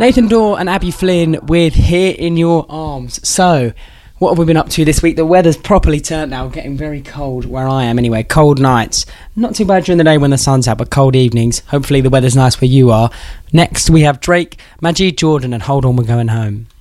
Nathan Dawe and Abby Flynn with Here in Your Arms. So, what have we been up to this week? The weather's properly turned now, getting very cold where I am anyway. Cold nights. Not too bad during the day when the sun's out, but cold evenings. Hopefully the weather's nice where you are. Next we have Drake, Majid Jordan and Hold On We're Going Home.